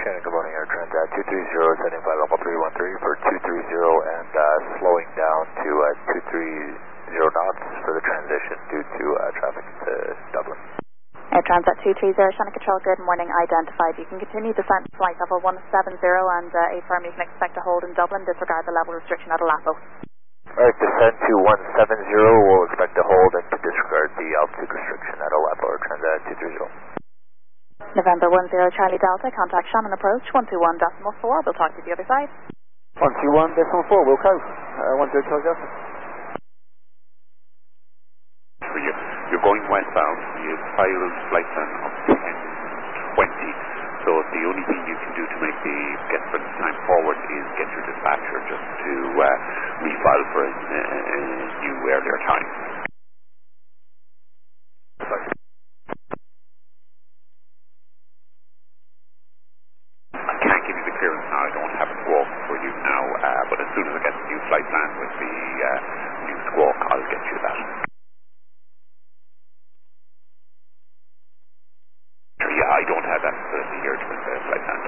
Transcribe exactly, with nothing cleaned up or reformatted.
Shannon, good morning, Air Transat two three zero, setting flight level three one three for two three zero and uh, slowing down to uh, two three zero knots for the transition due to uh, traffic to Dublin. Air Transat two three zero, Shannon Control, good morning, identified. You can continue descent to flight level one seven zero and uh, affirm you can expect to hold in Dublin, disregard the level restriction at Alapo. Alright, descent to one seven zero, we'll expect to hold and to disregard the altitude restriction at Alapo, Air Transat two three zero. November one zero Charlie Delta, contact Shannon approach one two one decimal four, we'll talk to you the other side. one two one decimal four, Wilco, uh, one zero Charlie Delta. For you, you're going westbound, you file flight plan of ten twenty, so the only thing you can do to make the get for the time forward is get your dispatcher just to uh, refile for a, a, a new earlier time. Sorry. I can't give you the clearance now, I don't have a squawk for you now, uh, but as soon as I get the new flight plan with the uh, new squawk, I'll get you that. Yeah, I don't have that facility here to print the flight plan.